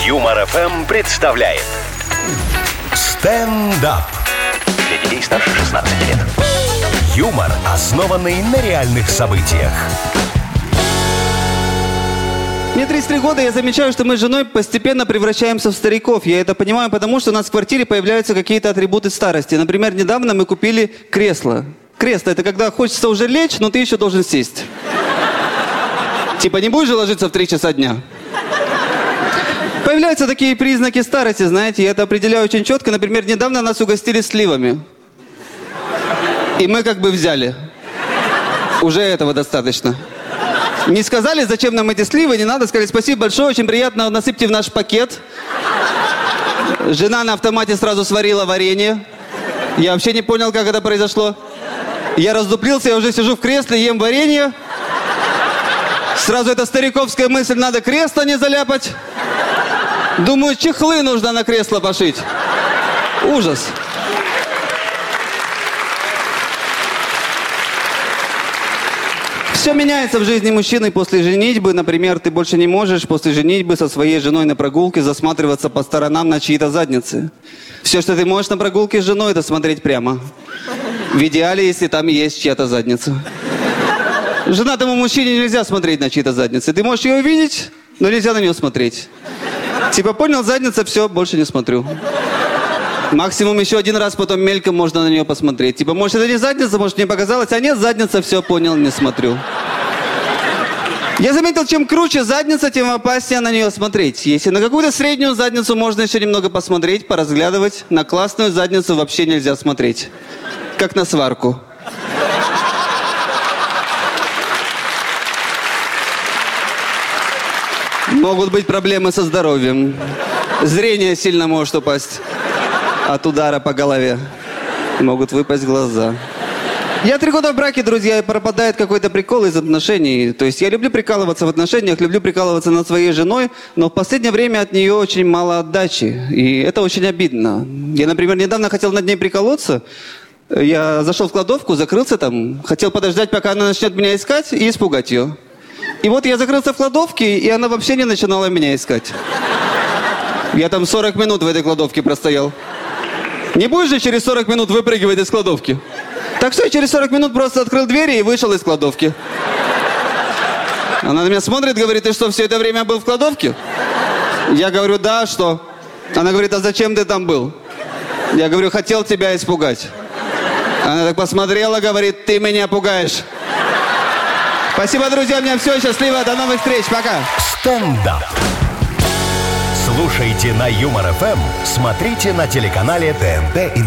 Юмор ФМ представляет стендап. Для детей старше 16 лет. Юмор, основанный на реальных событиях. Мне 33 года, я замечаю, что мы с женой постепенно превращаемся в стариков. Я это понимаю, потому что у нас в квартире появляются какие-то атрибуты старости. Например, недавно мы купили кресло. Кресло – это когда хочется уже лечь, но ты еще должен сесть. Типа не будешь же ложиться в 3 часа дня? Появляются такие признаки старости, знаете, я это определяю очень четко. Например, недавно нас угостили сливами. И мы как бы взяли. Уже этого достаточно. Не сказали, зачем нам эти сливы, не надо. Сказали, спасибо большое, очень приятно, насыпьте в наш пакет. Жена на автомате сразу сварила варенье. Я вообще не понял, как это произошло. Я раздуплился, я уже сижу в кресле, ем варенье. Сразу эта стариковская мысль, надо кресло не заляпать. Думаю, чехлы нужно на кресло пошить. Ужас. Все меняется в жизни мужчины после женитьбы. Например, ты больше не можешь после женитьбы со своей женой на прогулке засматриваться по сторонам на чьи-то задницы. Все, что ты можешь на прогулке с женой, это смотреть прямо. В идеале, если там есть чья-то задница. Женатому мужчине нельзя смотреть на чьи-то задницы. Ты можешь ее увидеть, но нельзя на нее смотреть. Типа, понял, задница, все, больше не смотрю. Максимум еще один раз, потом мельком можно на нее посмотреть. Типа, может, это не задница, может, мне показалось, а нет, задница, все, понял, не смотрю. Я заметил, чем круче задница, тем опаснее на нее смотреть. Если на какую-то среднюю задницу можно еще немного посмотреть, поразглядывать, на классную задницу вообще нельзя смотреть. Как на сварку. Могут быть проблемы со здоровьем. Зрение сильно может упасть. От удара по голове. Могут выпасть глаза. Я 3 года в браке, друзья, и пропадает какой-то прикол из отношений. То есть я люблю прикалываться в отношениях, люблю прикалываться над своей женой, но в последнее время от нее очень мало отдачи. И это очень обидно. Я, например, недавно хотел над ней приколоться. Я зашел в кладовку, закрылся там, хотел подождать, пока она начнет меня искать, и испугать ее. И вот я закрылся в кладовке, и она вообще не начинала меня искать. Я там 40 минут в этой кладовке простоял. Не будешь же через 40 минут выпрыгивать из кладовки? Так что я через 40 минут просто открыл двери и вышел из кладовки. Она на меня смотрит, говорит, ты что, все это время был в кладовке? Я говорю, да, что? Она говорит, а зачем ты там был? Я говорю, хотел тебя испугать. Она так посмотрела, говорит, ты меня пугаешь. Спасибо, друзья, у меня все, счастливо, до новых встреч, пока. Стендап. Слушайте на Юмор ФМ, смотрите на телеканале ТНТ.